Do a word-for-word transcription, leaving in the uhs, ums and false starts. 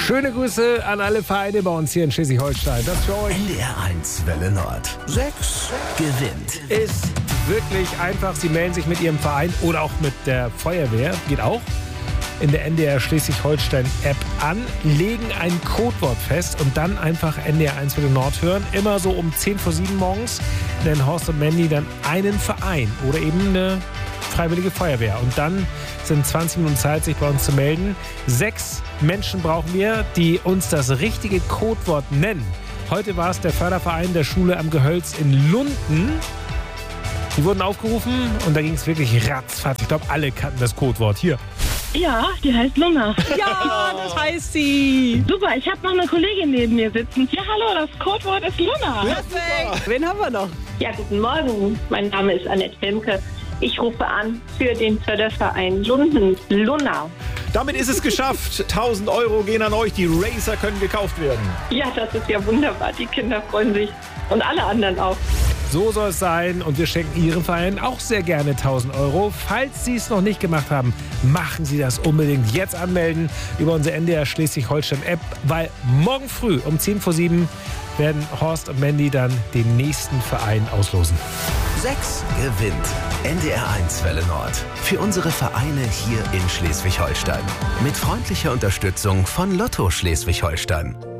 Schöne Grüße an alle Vereine bei uns hier in Schleswig-Holstein. Das für euch. N D R eins Welle Nord. Sechs gewinnt. Ist wirklich einfach. Sie melden sich mit Ihrem Verein oder auch mit der Feuerwehr. Geht auch. In der N D R Schleswig-Holstein-App an, legen ein Codewort fest und dann einfach N D R eins Welle Nord hören. Immer so um zehn vor sieben morgens nennen Horst und Mandy dann einen Verein oder eben eine Freiwillige Feuerwehr. Und dann sind zwanzig Minuten Zeit, sich bei uns zu melden. Sechs Menschen brauchen wir, die uns das richtige Codewort nennen. Heute war es der Förderverein der Schule am Gehölz in Lunden. Die wurden aufgerufen und da ging es wirklich ratzfatz. Ich glaube, alle kannten das Codewort. Hier. Ja, die heißt Luna. Ja, das heißt sie. Super, ich habe noch eine Kollegin neben mir sitzen. Ja, hallo, das Codewort ist Luna. Perfekt. Wen haben wir noch? Ja, guten Morgen. Mein Name ist Annette Wilmke. Ich rufe an für den Förderverein Lunden. Luna. Damit ist es geschafft. tausend Euro gehen an euch. Die Racer können gekauft werden. Ja, das ist ja wunderbar. Die Kinder freuen sich. Und alle anderen auch. So soll es sein und wir schenken Ihrem Verein auch sehr gerne tausend Euro. Falls Sie es noch nicht gemacht haben, machen Sie das unbedingt. Jetzt anmelden über unsere N D R Schleswig-Holstein-App, weil morgen früh um zehn vor sieben werden Horst und Mandy dann den nächsten Verein auslosen. Sechs gewinnt. N D R eins Welle Nord. Für unsere Vereine hier in Schleswig-Holstein. Mit freundlicher Unterstützung von Lotto Schleswig-Holstein.